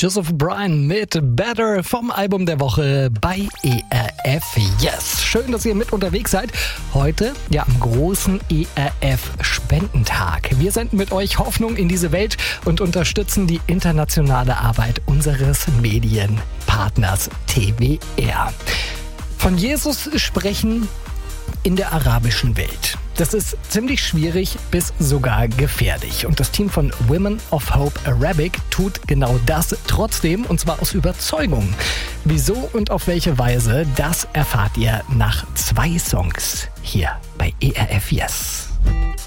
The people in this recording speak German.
Joseph Bryan mit Better vom Album der Woche bei ERF Yes. Schön, dass ihr mit unterwegs seid. Heute am großen ERF-Spendentag. Wir senden mit euch Hoffnung in diese Welt und unterstützen die internationale Arbeit unseres Medienpartners TWR. Von Jesus sprechen in der arabischen Welt. Das ist ziemlich schwierig bis sogar gefährlich. Und das Team von Women of Hope Arabic tut genau das trotzdem, und zwar aus Überzeugung. Wieso und auf welche Weise, das erfahrt ihr nach 2 Songs hier bei ERF Yes.